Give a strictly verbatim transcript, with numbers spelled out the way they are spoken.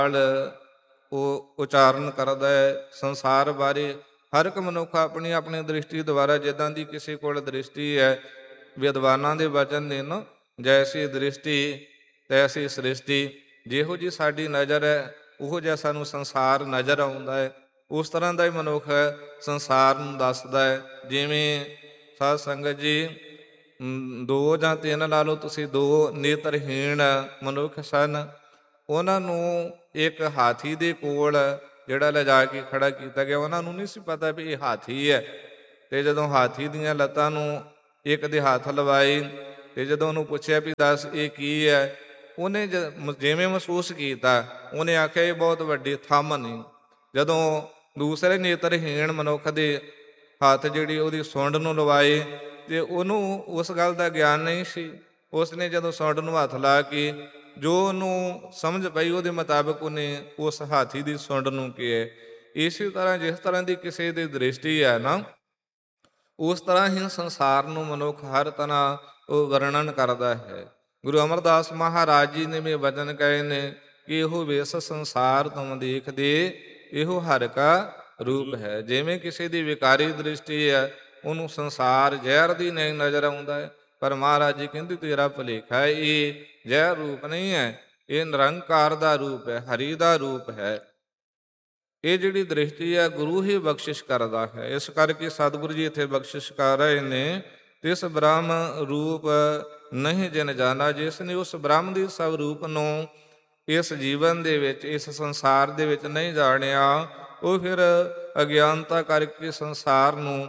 ਨਾਲ ਉਹ ਉਚਾਰਨ ਕਰਦਾ ਹੈ। ਸੰਸਾਰ ਬਾਰੇ ਹਰ ਇੱਕ ਮਨੁੱਖ ਆਪਣੀ ਆਪਣੀ ਦ੍ਰਿਸ਼ਟੀ ਦੁਆਰਾ, ਜਿੱਦਾਂ ਦੀ ਕਿਸੇ ਕੋਲ ਦ੍ਰਿਸ਼ਟੀ ਹੈ, ਵਿਦਵਾਨਾਂ ਦੇ ਵਚਨ ਨੇ ਨਾ, ਜੈਸੀ ਦ੍ਰਿਸ਼ਟੀ ਤੈਸੀ ਸ੍ਰਿਸ਼ਟੀ। ਜਿਹੋ ਜਿਹੀ ਸਾਡੀ ਨਜ਼ਰ ਹੈ ਉਹੋ ਜਿਹਾ ਸਾਨੂੰ ਸੰਸਾਰ ਨਜ਼ਰ ਆਉਂਦਾ ਹੈ। ਉਸ ਤਰ੍ਹਾਂ ਦਾ ਹੀ ਮਨੁੱਖ ਸੰਸਾਰ ਨੂੰ ਦੱਸਦਾ ਹੈ। ਜਿਵੇਂ ਸਾਧ ਸੰਗਤ ਜੀ, ਦੋ ਜਾਂ ਤਿੰਨ ਲਾ ਲਓ ਤੁਸੀਂ, ਦੋ ਨੇਤਰਹੀਣ ਮਨੁੱਖ ਸਨ। ਉਹਨਾਂ ਨੂੰ ਇੱਕ ਹਾਥੀ ਦੇ ਕੋਲ ਜਿਹੜਾ ਲਿਜਾ ਕੇ ਖੜਾ ਕੀਤਾ ਗਿਆ, ਉਹਨਾਂ ਨੂੰ ਨਹੀਂ ਸੀ ਪਤਾ ਵੀ ਇਹ ਹਾਥੀ ਹੈ। ਅਤੇ ਜਦੋਂ ਹਾਥੀ ਦੀਆਂ ਲੱਤਾਂ ਨੂੰ ਇੱਕ ਦੇ ਹੱਥ ਲਵਾਏ ਅਤੇ ਜਦੋਂ ਉਹਨੂੰ ਪੁੱਛਿਆ ਵੀ ਦੱਸ ਇਹ ਕੀ ਹੈ, ਉਹਨੇ ਜ ਜਿਵੇਂ ਮਹਿਸੂਸ ਕੀਤਾ, ਉਹਨੇ ਆਖਿਆ ਇਹ ਬਹੁਤ ਵੱਡੀ ਥੰਮ ਨੇ। ਜਦੋਂ ਦੂਸਰੇ ਨੇਤਰਹੀਣ ਮਨੁੱਖ ਦੇ ਹੱਥ ਜਿਹੜੀ ਉਹਦੀ ਸੁੰਡ ਨੂੰ ਲਵਾਏ ਅਤੇ ਉਹਨੂੰ ਉਸ ਗੱਲ ਦਾ ਗਿਆਨ ਨਹੀਂ ਸੀ। ਉਸਨੇ ਜਦੋਂ ਸੁੰਡ ਨੂੰ ਹੱਥ ਲਾ ਕੇ ਜੋ ਉਹਨੂੰ ਸਮਝ ਪਈ, ਉਹਦੇ ਮੁਤਾਬਕ ਉਹਨੇ ਉਸ ਹਾਥੀ ਦੀ ਸੁੰਡ ਨੂੰ ਕਿਹਾ। ਇਸੇ ਤਰ੍ਹਾਂ ਜਿਸ ਤਰ੍ਹਾਂ ਦੀ ਕਿਸੇ ਦੀ ਦ੍ਰਿਸ਼ਟੀ ਹੈ ਨਾ, ਉਸ ਤਰ੍ਹਾਂ ਹੀ ਸੰਸਾਰ ਨੂੰ ਮਨੁੱਖ ਹਰ ਤਰ੍ਹਾਂ ਉਹ ਵਰਣਨ ਕਰਦਾ ਹੈ। ਗੁਰੂ ਅਮਰਦਾਸ ਮਹਾਰਾਜ ਜੀ ਨੇ ਵੀ ਵਚਨ ਕਹੇ ਨੇ ਕਿ ਇਹੋ ਵੇਸ ਸੰਸਾਰ ਤੁਮ ਦੇਖਦੇ, ਇਹੋ ਹਰਿ ਕਾ ਰੂਪ ਹੈ। ਜਿਵੇਂ ਕਿਸੇ ਦੀ ਵਿਕਾਰੀ ਦ੍ਰਿਸ਼ਟੀ ਹੈ, ਉਹਨੂੰ ਸੰਸਾਰ ਜ਼ਹਿਰ ਦੀ ਨਹੀਂ ਨਜ਼ਰ ਆਉਂਦਾ ਹੈ, ਪਰ ਮਹਾਰਾਜ ਜੀ ਕਹਿੰਦੇ ਤੇਰਾ ਭੁਲੇਖਾ ਹੈ, ਇਹ ਜ਼ਹਿਰ ਰੂਪ ਨਹੀਂ ਹੈ, ਇਹ ਨਿਰੰਕਾਰ ਦਾ ਰੂਪ ਹੈ, ਹਰੀ ਦਾ ਰੂਪ ਹੈ। ਇਹ ਜਿਹੜੀ ਦ੍ਰਿਸ਼ਟੀ ਹੈ ਗੁਰੂ ਹੀ ਬਖਸ਼ਿਸ਼ ਕਰਦਾ ਹੈ। ਇਸ ਕਰਕੇ ਸਤਿਗੁਰੂ ਜੀ ਇੱਥੇ ਬਖਸ਼ਿਸ਼ ਕਰ ਰਹੇ ਨੇ, ਤਿਸ ਬ੍ਰਹਮ ਰੂਪ ਨਹੀਂ ਜਿਨ ਜਾਣਾ। ਜਿਸ ਨੇ ਉਸ ਬ੍ਰਹਮ ਦੀ ਸਵਰੂਪ ਨੂੰ ਇਸ ਜੀਵਨ ਦੇ ਵਿੱਚ, ਇਸ ਸੰਸਾਰ ਦੇ ਵਿੱਚ ਨਹੀਂ ਜਾਣਿਆ, ਉਹ ਫਿਰ ਅਗਿਆਨਤਾ ਕਰਕੇ ਸੰਸਾਰ ਨੂੰ